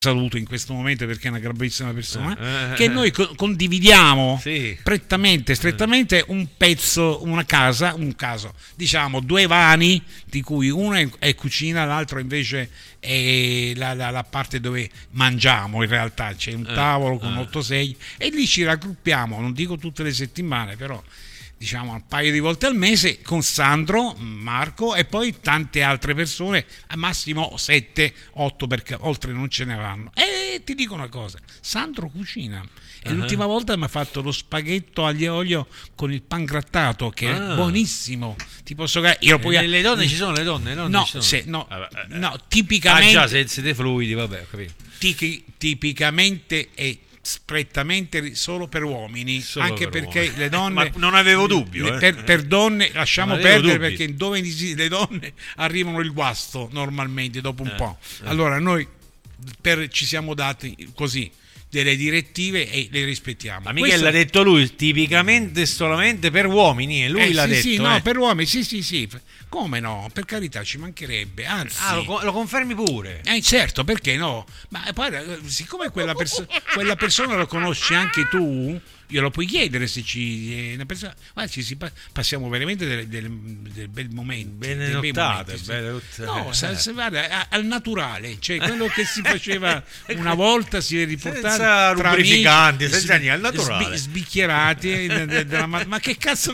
saluto in questo momento perché è una grandissima persona, che noi condividiamo prettamente, strettamente un pezzo, una casa, un caso, diciamo 2 vani, di cui uno è cucina, l'altro invece è la parte dove mangiamo. In realtà c'è un tavolo con 8 sedie e lì ci raggruppiamo, non dico tutte le settimane, però diciamo un paio di volte al mese, con Marco e poi tante altre persone, al massimo 7, 8, perché oltre non ce ne vanno. E ti dico una cosa, Sandro cucina e l'ultima volta mi ha fatto lo spaghetto aglio e olio con il pangrattato, che è buonissimo. Ti posso io poi le donne ci sono, le donne no, ci sono. No, tipicamente già, siete fluidi, vabbè, ho capito. Tipicamente è strettamente solo per uomini, anche per perché uomini. Le donne ma non avevo dubbio per donne lasciamo perdere, dubbi. Perché dove le donne arrivano il guasto normalmente dopo un po'. Allora noi ci siamo dati così delle direttive e le rispettiamo. Ma Michele l'ha detto lui, tipicamente solamente per uomini, e lui l'ha detto. Sì, no, per uomini, sì. Come no? Per carità, ci mancherebbe. Anzi, lo confermi pure. Certo, perché no? Ma poi, siccome quella persona lo conosci anche tu, glielo puoi chiedere se una persona. Guarda, passiamo veramente del bel momento. Belle nottate. No, guarda, al naturale, cioè quello che si faceva una volta, si è riportato senza lubrificanti, senza niente, al naturale. Sbicchierati, ma che cazzo.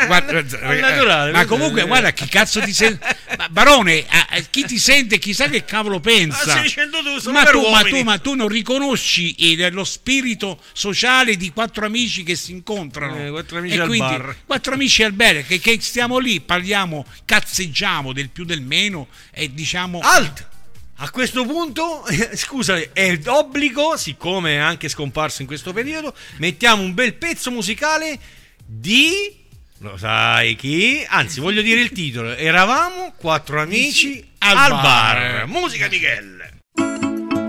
Ma comunque, guarda, che cazzo ti sente. Barone, chi ti sente, chissà che cavolo pensa. Ma tu non riconosci lo spirito sociale di 4 amici che si incontrano, 4 amici al bar, 4 amici al bar, che stiamo lì, parliamo, cazzeggiamo del più del meno e diciamo a questo punto, scusa, è d'obbligo, siccome è anche scomparso in questo periodo, mettiamo un bel pezzo musicale di, lo sai chi? Anzi, voglio dire il titolo. Eravamo 4 amici al bar. Musica Michele.